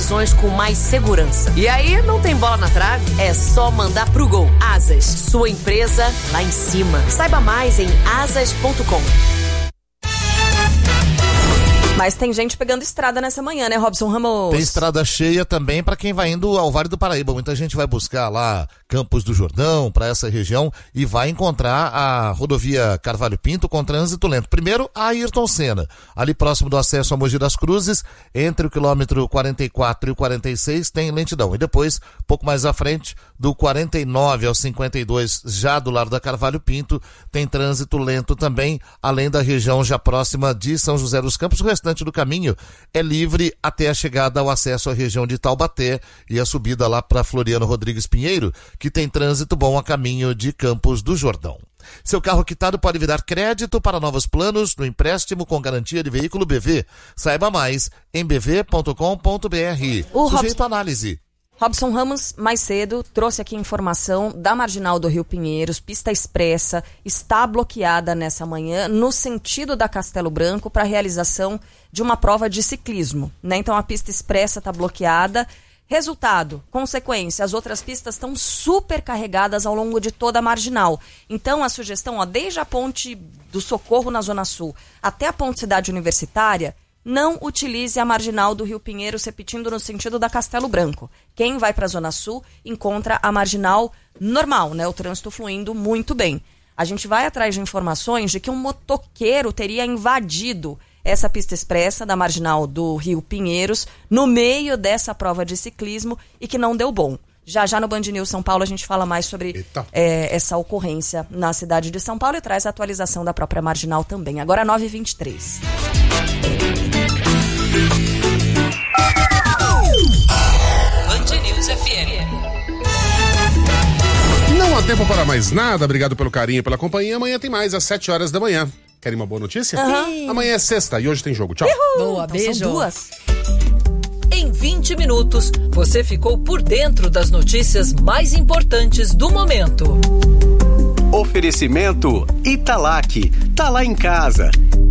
decisões com mais segurança. E aí, não tem bola na trave? É só mandar pro gol. Asas, sua empresa lá em cima. Saiba mais em asas.com. Mas tem gente pegando estrada nessa manhã, né, Robson Ramos? Tem estrada cheia também para quem vai indo ao Vale do Paraíba. Muita gente vai buscar lá Campos do Jordão, para essa região, e vai encontrar a rodovia Carvalho Pinto com trânsito lento. Primeiro, a Ayrton Senna, ali próximo do acesso a Mogi das Cruzes, entre o quilômetro 44 e o 46 tem lentidão. E depois, pouco mais à frente, do 49 ao 52, já do lado da Carvalho Pinto, tem trânsito lento também, além da região já próxima de São José dos Campos. O restante do caminho é livre até a chegada ao acesso à região de Taubaté e a subida lá para Floriano Rodrigues Pinheiro, que tem trânsito bom a caminho de Campos do Jordão. Seu carro quitado pode virar crédito para novos planos no empréstimo com garantia de veículo BV. Saiba mais em bv.com.br. Sujeito à análise. Robson Ramos, mais cedo, trouxe aqui informação da Marginal do Rio Pinheiros, pista expressa, está bloqueada nessa manhã no sentido da Castelo Branco para a realização de uma prova de ciclismo, né? Então a pista expressa está bloqueada. Resultado, consequência, as outras pistas estão super carregadas ao longo de toda a Marginal. Então a sugestão, desde a Ponte do Socorro na Zona Sul até a Ponte Cidade Universitária, não utilize a Marginal do Rio Pinheiros, repetindo no sentido da Castelo Branco. Quem vai para a Zona Sul encontra a Marginal normal, né? O trânsito fluindo muito bem. A gente vai atrás de informações de que um motoqueiro teria invadido essa pista expressa da Marginal do Rio Pinheiros no meio dessa prova de ciclismo e que não deu bom. Já no Band News São Paulo a gente fala mais sobre essa ocorrência na cidade de São Paulo e traz a atualização da própria Marginal também. Agora 9h23. Band News FM. Não há tempo para mais nada. Obrigado pelo carinho e pela companhia. Amanhã tem mais às 7 horas da manhã. Querem uma boa notícia? Sim. Amanhã é sexta e hoje tem jogo. Tchau. Boa, então beijo. São 2. Em 20 minutos, você ficou por dentro das notícias mais importantes do momento. Oferecimento Italac. Tá lá em casa.